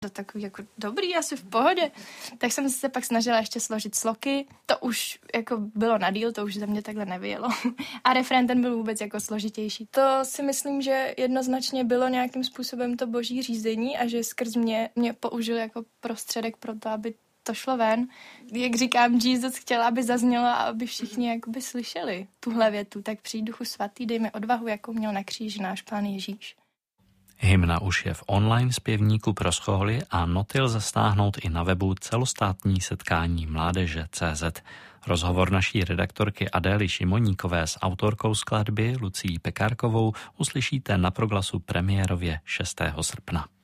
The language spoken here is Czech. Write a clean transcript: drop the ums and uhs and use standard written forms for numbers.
To takový jako dobrý, asi v pohodě. Tak jsem se pak snažila ještě složit sloky. To už jako bylo na díl, to už ze mě takhle nevyjelo. A refrén ten byl vůbec jako složitější. To si myslím, že jednoznačně bylo nějakým způsobem to boží řízení a že skrz mě použil jako prostředek pro to, aby to šlo ven. Jak říkám, Jesus chtěl, aby zaznělo a aby všichni jakoby slyšeli tuhle větu. Tak přijď Duchu svatý, dej mi odvahu, jako měl na kříži náš Pán Ježíš. Hymna už je v online zpěvníku pro scholy a noty lze stáhnout i na webu celostátní setkání mládeže.cz. Rozhovor naší redaktorky Adély Šimoníkové s autorkou skladby Lucií Pekárkovou uslyšíte na Proglasu premiérově 6. srpna.